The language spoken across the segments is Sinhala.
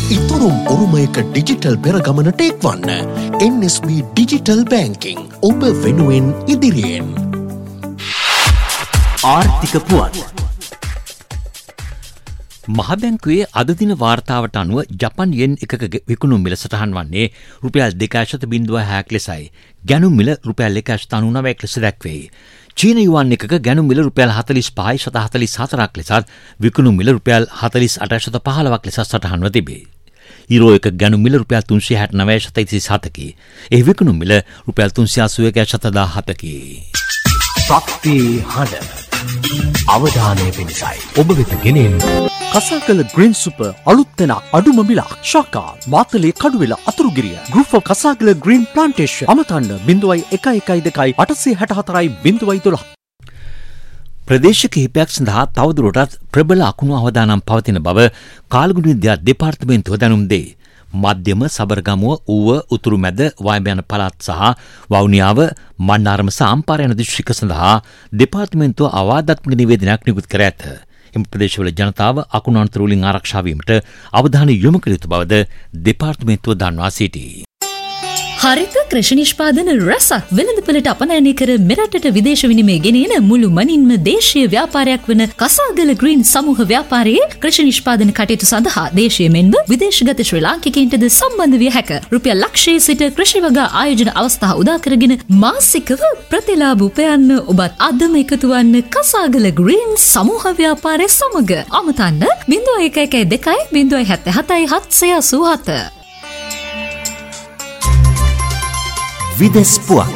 ඉතුරුම් උරුමයක ඩිජිටල් පෙරගමනට එක්වන්න. NSB ඩිජිටල් බැංකිං ඔබ වෙනුවෙන් ඉදිරියෙන්. ආර්ථික පුවත්. මහබැංකුවේ අද දින වාර්තාවට අනුව ජපන් යෙන් එකක විකුණුම් මිල සටහන් වන්නේ රුපියල් 2.06ක් ලෙසයි. ගැනුම් මිල රුපියල් 1.99ක් ලෙස දැක්වේ. චීන යුවන් එකක ගැනුම් මිල රුපියල් 45.44ක් ලෙසත් විකුණුම් මිල රුපියල් 48.15ක් ලෙස සටහන්ව තිබේ. ඊරෝ එක ගැනුම් මිල රුපියල් 369.37කි. එහි විකුණුම් මිල රුපියල් 381.17කි. ශක්තිය හඬ අවධානය පිණිසයි ඔබ වෙත ගෙනෙන කසාකල ග්‍රීන් සුපර් අලුත් තැන අඩුම මිලක් ශාකා Matale Kaduwela Athurugiriya group of කසාකල green plantation අමතන්න 0112 ප්‍රදේශ කිහිපයක් සඳහා තවදුරටත් ප්‍රබල අකුණු අවදානම් පවතින බව කාලගුණ විද්‍යා දෙපාර්තමේන්තුව දැනුම් දෙයි. මධ්‍යම සබරගමුව ඌව උතුරු මැද වායඹ යන පළාත් සහ වවුනියාව මන්නාරම සහ අම්පාර යන දිස්ත්‍රික්ක සඳහා දෙපාර්තමේන්තුව අවවාදාත්මක නිවේදනයක් නිකුත් කර ඇත. එම ප්‍රදේශවල ජනතාව අකුණු අනතුරු වලින් ආරක්ෂා වීමට අවධානය යොමු කළ යුතු බවද දෙපාර්තමේන්තුව දන්වා සිටී. හරිත කෘෂි නිෂ්පාදන රසක් වෙළඳපොළට අපනයනය කර මෙරටට විදේශ විනිමය ගෙනෙන මුළු මනින්ම දේශීය ව්‍යාපාරයක් වන කසාගල ග්‍රීන් සමූහ ව්‍යාපාරයේ කෘෂි නිෂ්පාදන කටයුතු සඳහා දේශීය මෙන්ම විදේශගත ශ්‍රී ලාංකිකයින්ටද සම්බන්ධ විය හැක. රුපියල් ලක්ෂයේ සිට කෘෂි වගා ආයෝජන අවස්ථා උදා කරගෙන මාසිකව ප්‍රතිලාභ උපයන්න ඔබත් අදම එකතු වන්න කසාගල ග්‍රීන් සමූහ ව්‍යාපාරය සමග. අමතන්න 0112 077 787. විදෙස් පුවත්.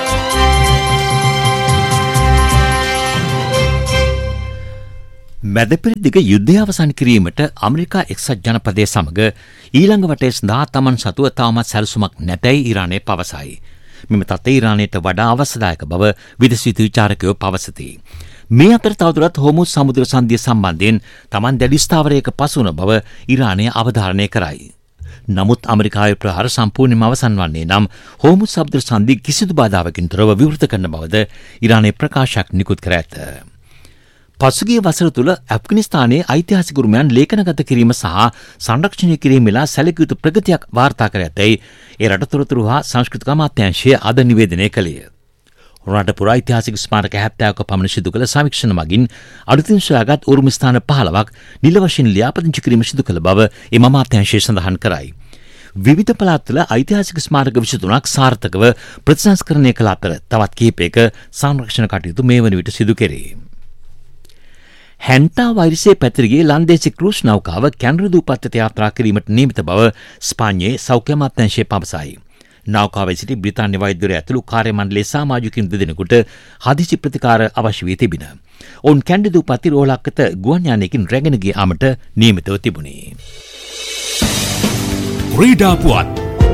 මැදපෙරදිග යුද්ධය අවසන් කිරීමට ඇමරිකා එක්සත් ජනපදය සමග ඊළඟ වටේ සඳහා තමන් සතුව තවමත් සැලසුමක් නැතැයි ඊරානය පවසයි. මෙම තත්ත්වය ඊරානයට වඩා අවශ්‍යදායක බව විදේශ විචාරකයෝ පවසති. මේ අතර තවදුරටත් හෝමුස් සමුද්‍ර සංධිය සම්බන්ධයෙන් තමන් දැඩි ස්ථාවරයක පසු වන බව ඊරානය අවධාරණය කරයි. නමුත් ඇමරිකාවේ ප්‍රහාර සම්පූර්ණයෙන්ම අවසන් වන්නේ නම් හෝමුස් සමුද්‍ර සංධිය කිසිදු බාධාවකින් තොරව විවෘත කරන බවද ඊරානයේ ප්‍රකාශයක් නිකුත් කර ඇත. පසුගිය වසර තුළ ඇෆ්ගනිස්තානයේ ඓතිහාසික උරුමයන් ලේඛනගත කිරීම සහ සංරක්ෂණය කිරීමේලා සැලකිය යුතු ප්‍රගතියක් වාර්තා කර ඇතැයි ඒ රට තොරතුරු හා සංස්කෘතික අමාත්‍යාංශය අද නිවේදනය කළේය. රට පුරා ඓතිහාසික ස්මාරක 70ක පමණ සිදු කළ සමීක්ෂණ මගින් අලුතින් සොයාගත් උරුම ස්ථාන 15ක් නිල වශයෙන් ලියාපදිංචි කිරීම සිදු කළ බව එම අමාත්‍යාංශය සඳහන් කරයි. විවිධ පළාත්වල ඓතිහාසික ස්මාරක 23ක් සාර්ථකව ප්‍රතිසංස්කරණය කළ අතර තවත් කිහිපයක සංරක්ෂණ කටයුතු මේ වන විට සිදු කෙරේ. හැන්ටා වෛරසය පැතිරී ලන්දේසි ක්‍රූස් නෞකාව කැනරි දූපතට යාත්‍රා කිරීමට නියමිත බව ස්පාඤ්ඤයේ සෞඛ්‍ය අමාත්‍යාංශය පවසයි. නෞකාවේ සිටි බ්‍රිතාන්‍ය වෛද්‍යවරයා ඇතුළු කාර්ය මණ්ඩලයේ සමාජිකින් දෙදෙනෙකුට හදිසි ප්‍රතිකාර අවශ්‍ය වී තිබින. ඔවුන් කැනරි දූපත රෝලක්කත ගුවන් යානයකින් රැගෙන ගිය යාමට නියමිතව තිබුණේ. ක්‍රීඩා පුවත්.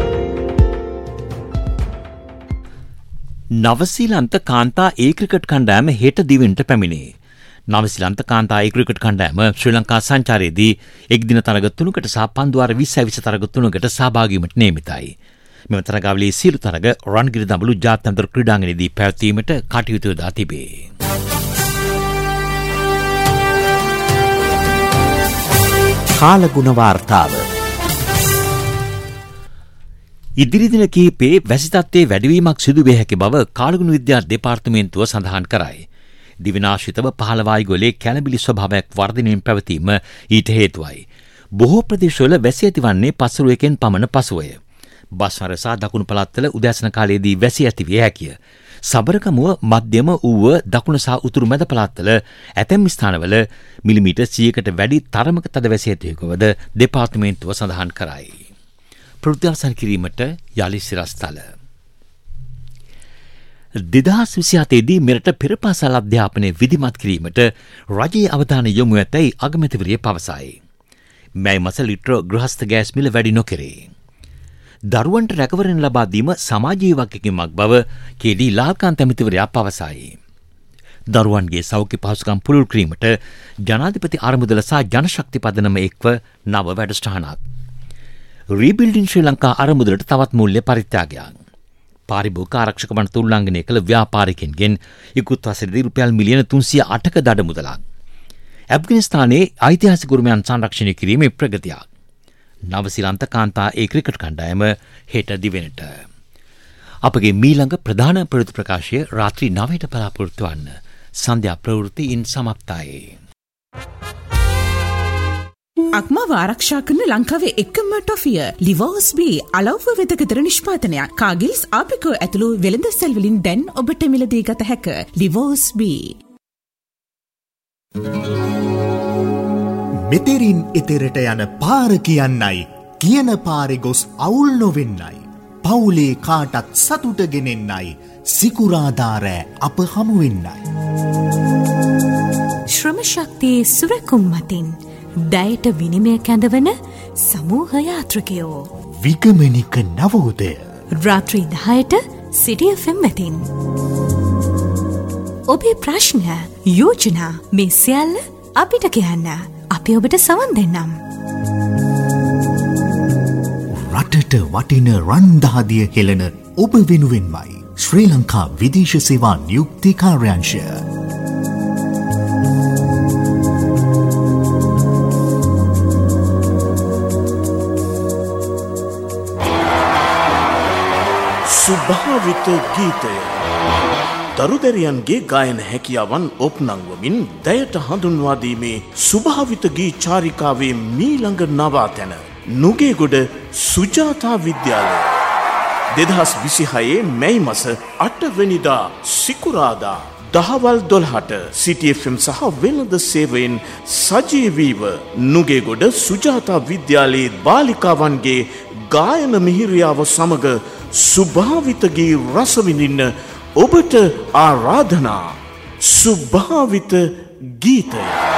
නවසීලන්ත කාන්තා ඒ ක්‍රිකට් කණ්ඩායම හෙට දිවෙන්ට පැමිණේ. නවසීලන්ත කාන්තා ඒ ක්‍රිකට් කණ්ඩායම ශ්‍රී ලංකා සංචාරයේදී එක්දින තරග 3කට සහ පන්දුවාර 20 තරග 3කට සහභාගී වීමට නියමිතයි. මෙම තරගාවලියේ සියලු තරග රන්ගිරි දඹුලු ජාත්‍යන්තර ක්‍රීඩාංගණයේදී පැවැත්වීමට කටයුතු යොදා තිබේ. කාලගුණ වාර්තාව. ඉදිරි දින කිහිපේ වැසි තත්ත්වයේ වැඩිවීමක් සිදු විය හැකි බව කාලගුණ විද්‍යා දෙපාර්තමේන්තුව සඳහන් කරයි. දිවිනාශිතව පහළ වායුගෝලයේ කැළඹිලි ස්වභාවයක් වර්ධනයෙන් පැවතීම ඊට හේතුවයි. බොහෝ ප්‍රදේශවල වැසි ඇතිවන්නේ පසුරුවකින් පමණ පසුවය. බස්වර සහ දකුණු පළාත්වල උදෑසන කාලයේදී වැසි ඇති විය හැකිය. සබරගමුව මධ්‍යම ඌව දකුණු සහ උතුරු මැද පළාත්වල ඇතැම් ස්ථානවල මිලිමීටර් 100කට වැඩි තරමක තද වැසි ඇති බවද දෙපාර්තමේන්තුව සඳහන් කරයි. ප්‍රවෘත්ති අවසන් කිරීමට යලි සිරස්තල. 2027 දී මෙරට පෙරපාසල් අධ්‍යාපනය විධිමත් කිරීමට රජයේ අවධානය යොමු ඇතැයි අගමැතිවරිය පවසයි. මැයි මස ලිට්‍ර ගෘහස්ත ගෑස් මිල වැඩි නොකෙරේ. දරුවන්ට රැකවරණ ලබා දීම සමාජීය වගකීමක් බව කේඩී ලාල්කාන්ත ඇමතිවරයා පවසයි. දරුවන්ගේ සෞඛ්‍ය පහසුකම් පුළුල් කිරීමට ජනාධිපති අරමුදල සහ ජනශක්ති පදනම එක්ව නව වැඩසටහනක්. රීබිල්ඩින් ශ්‍රී ලංකා අරමුදලට තවත් මූල්‍ය පරිත්‍යාගයක්. පාරිභෝගික ආරක්ෂක පනත උල්ලංඝනය කළ ව්‍යාපාරිකයන්ගෙන් ඉක්ුත් වසරේදී රුපියල් මිලියන 308ක දඩ මුදලක්. ඇෆ්ගනිස්තානයේ ඓතිහාසික උරුමයන් සංරක්ෂණය කිරීමේ ප්‍රගතියක්. නවසිලන්ත කාන්තා ඒ ක්‍රිකට් කණ්ඩායම හෙට දිවෙනට. අපගේ මීළඟ ප්‍රධාන ප්‍රවෘත්ති ප්‍රකාශය රාත්‍රී 9ට බලාපොරොත්තු වන්න. සන්ධ්‍යා ප්‍රවෘත්තියින් සමත්යි. අක්මාව ආරක්ෂා කරන ලංකාවේ එකම ටොෆිය ලිවෝස් බී අලව්ව වෙදකතර නිෂ්පාදනයක්. කාගිල්ස් ආපිකෝ ඇතුළු වෙළඳ සෙල් වලින් දැන් ඔබට මිලදී ගත හැක. ලිවෝස් බී. මෙතෙරින් එතෙරට යන පාර කියන්නයි කියන පාරේ ගොස් අවුල් නොවෙන්නයි. පවුලේ කාටත් සතුට ගෙනෙන්නයි සිකුරාදාරෑ අප හමුවෙන්නයි. ශ්‍රම ශක්තියේ සුරකුම් මතින් දැයට විනිමය කැඳවන සමූහ යාත්‍රකයෝ. විගමනික නවෝදය රාත්‍රී 10ට සිටි FM මතින්. ඔබේ ප්‍රශ්න යෝජනා මේ සියල්ල අපිට කියන්න. අපි ඔබට සවන් දෙන්නම්. රටට වටින රන්දහදිය හෙළන ඔබ වෙනුවෙන්මයි ශ්‍රී ලංකා විදේශ සේවා නියුක්ති කාර්යාංශය. සුභාවිත ගීතය දරුදැරියන්ගේ ගායන හැකියාවන් ඔප්නංවමින් දැයට හඳුන්වාදීමේ සුභාවිත ගී චාරිකාවේ මීළඟ නවාතැන නුගේගොඩ සුජාතා විද්‍යාලය 2026 මැයි මස 8 වෙනිදා සිකුරාදා දහවල් 12ට සිටි FM සහ වෙළඳ සේවයෙන් සජීවීව නුගේගොඩ සුජාතා විද්‍යාලයේ බාලිකාවන්ගේ ගායන මිහිරියාව සමග සුභාවිත ගී රස විඳින්න ඔබට ආරාධනා. සුභාවිත ගීතය